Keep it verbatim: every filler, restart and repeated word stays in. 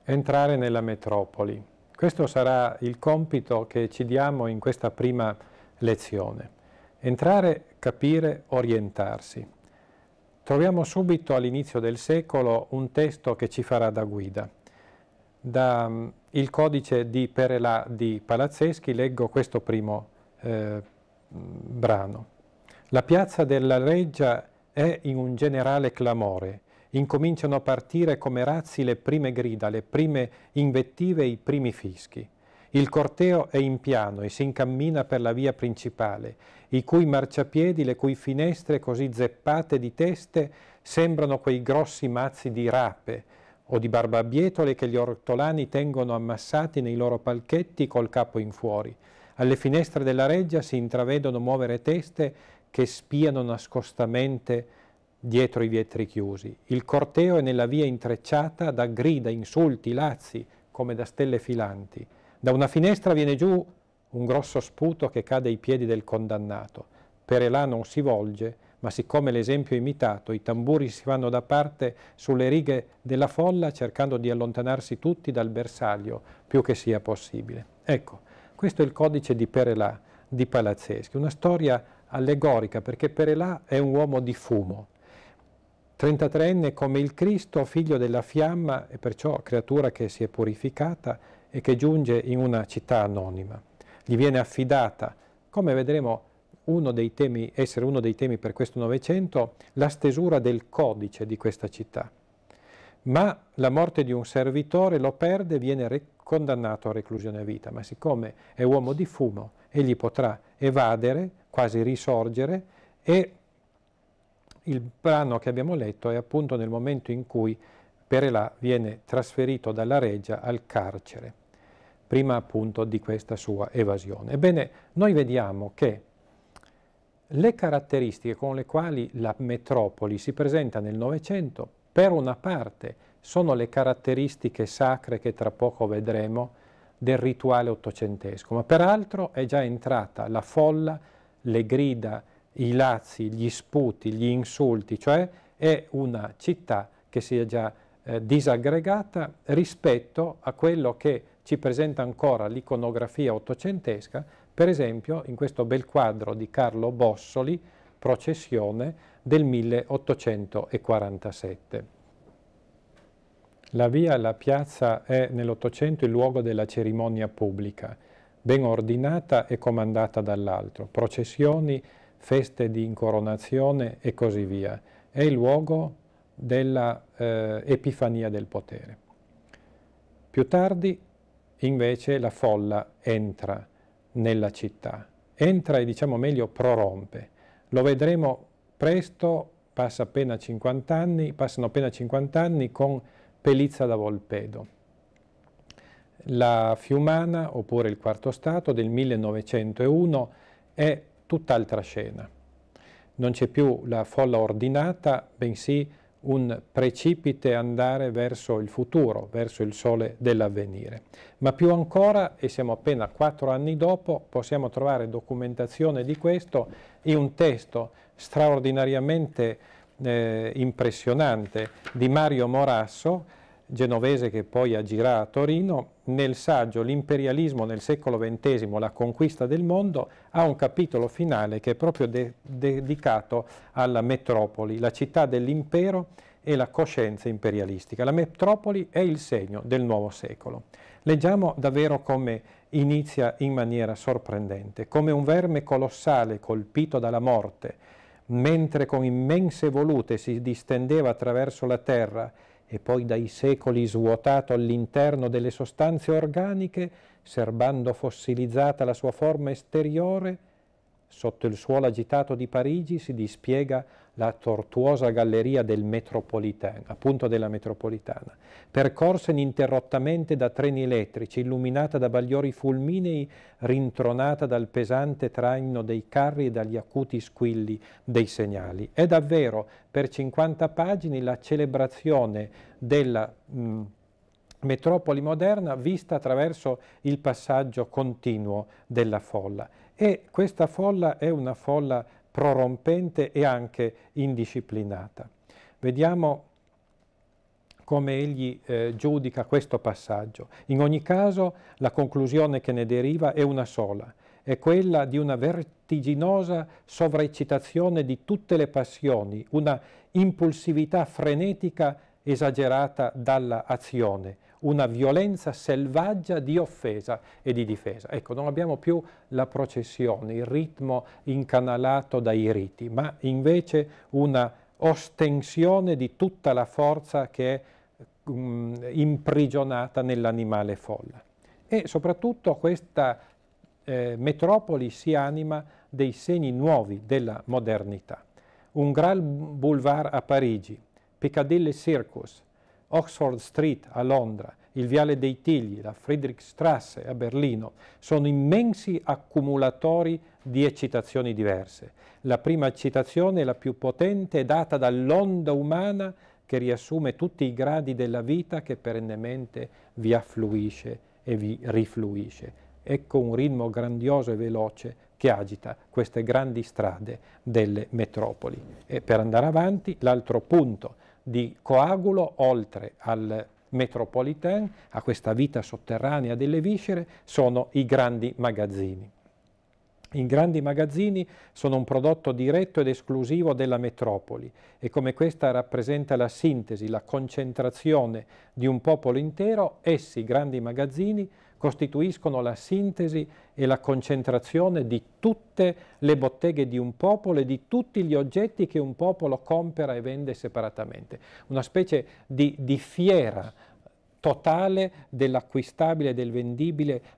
Entrare nella metropoli. Questo sarà il compito che ci diamo in questa prima lezione. Entrare, capire, orientarsi. Troviamo subito all'inizio del secolo un testo che ci farà da guida. Da um, il codice di Perelà di Palazzeschi leggo questo primo eh, brano. La piazza della Reggia è in un generale clamore. Incominciano a partire come razzi le prime grida, le prime invettive e i primi fischi. Il corteo è in piano e si incammina per la via principale, i cui marciapiedi, le cui finestre così zeppate di teste sembrano quei grossi mazzi di rape o di barbabietole che gli ortolani tengono ammassati nei loro palchetti col capo in fuori. Alle finestre della Reggia si intravedono muovere teste che spiano nascostamente dietro i vetri chiusi. Il corteo è nella via intrecciata da grida, insulti, lazzi, come da stelle filanti. Da una finestra viene giù un grosso sputo che cade ai piedi del condannato. Perelà non si volge, ma siccome l'esempio è imitato, i tamburi si fanno da parte sulle righe della folla cercando di allontanarsi tutti dal bersaglio più che sia possibile. Ecco, questo è il codice di Perelà di Palazzeschi, una storia allegorica perché Perelà è un uomo di fumo, trentatreenne come il Cristo, figlio della fiamma e perciò creatura che si è purificata e che giunge in una città anonima. Gli viene affidata, come vedremo uno dei temi, essere uno dei temi per questo Novecento, la stesura del codice di questa città. Ma la morte di un servitore lo perde e viene condannato a reclusione a vita, ma siccome è uomo di fumo, egli potrà evadere, quasi risorgere, e il brano che abbiamo letto è appunto nel momento in cui Perelà viene trasferito dalla Reggia al carcere, prima appunto di questa sua evasione. Ebbene, noi vediamo che le caratteristiche con le quali la metropoli si presenta nel Novecento, per una parte, sono le caratteristiche sacre che tra poco vedremo del rituale ottocentesco, ma peraltro è già entrata la folla, le grida, i lazzi, gli sputi, gli insulti, cioè è una città che si è già eh, disaggregata rispetto a quello che ci presenta ancora l'iconografia ottocentesca, per esempio in questo bel quadro di Carlo Bossoli, Processione del milleottocentoquarantasette. La via, la piazza è nell'Ottocento il luogo della cerimonia pubblica, ben ordinata e comandata dall'alto, processioni, feste di incoronazione e così via. È il luogo della eh, epifania del potere. Più tardi, invece, la folla entra nella città. Entra e, diciamo meglio, prorompe. Lo vedremo presto, passa appena cinquanta anni, passano appena cinquanta anni con Pelizza da Volpedo. La Fiumana, oppure il Quarto Stato, del millenovecentouno, è tutt'altra scena. Non c'è più la folla ordinata, bensì un precipite andare verso il futuro, verso il sole dell'avvenire. Ma più ancora, e siamo appena quattro anni dopo, possiamo trovare documentazione di questo in un testo straordinariamente eh, impressionante di Mario Morasso, genovese che poi agirà a Torino, nel saggio L'imperialismo nel secolo ventesimo, la conquista del mondo, ha un capitolo finale che è proprio de- dedicato alla metropoli, la città dell'impero e la coscienza imperialistica. La metropoli è il segno del nuovo secolo. Leggiamo davvero come inizia in maniera sorprendente, come un verme colossale colpito dalla morte, mentre con immense volute si distendeva attraverso la terra e poi dai secoli svuotato all'interno delle sostanze organiche, serbando fossilizzata la sua forma esteriore, sotto il suolo agitato di Parigi si dispiega la tortuosa galleria del Metropolitain, appunto della metropolitana, percorsa ininterrottamente da treni elettrici, illuminata da bagliori fulminei, rintronata dal pesante traino dei carri e dagli acuti squilli dei segnali. È davvero per cinquanta pagine la celebrazione della mh, metropoli moderna vista attraverso il passaggio continuo della folla. E questa folla è una folla prorompente e anche indisciplinata. Vediamo come egli eh, giudica questo passaggio. In ogni caso la conclusione che ne deriva è una sola, è quella di una vertiginosa sovraeccitazione di tutte le passioni, una impulsività frenetica esagerata dalla azione, una violenza selvaggia di offesa e di difesa. Ecco, non abbiamo più la processione, il ritmo incanalato dai riti, ma invece una ostensione di tutta la forza che è um, imprigionata nell'animale folla. E soprattutto questa eh, metropoli si anima dei segni nuovi della modernità. Un Grand Boulevard a Parigi, Piccadilly Circus, Oxford Street a Londra, il Viale dei Tigli, la Friedrichstrasse a Berlino, sono immensi accumulatori di eccitazioni diverse. La prima eccitazione, la più potente, è data dall'onda umana che riassume tutti i gradi della vita che perennemente vi affluisce e vi rifluisce. Ecco un ritmo grandioso e veloce che agita queste grandi strade delle metropoli. E per andare avanti, l'altro punto di coagulo, oltre al metropolitain, a questa vita sotterranea delle viscere, sono i grandi magazzini. I grandi magazzini sono un prodotto diretto ed esclusivo della metropoli e come questa rappresenta la sintesi, la concentrazione di un popolo intero, essi, i grandi magazzini, costituiscono la sintesi e la concentrazione di tutte le botteghe di un popolo e di tutti gli oggetti che un popolo compera e vende separatamente. Una specie di, di fiera totale dell'acquistabile e del vendibile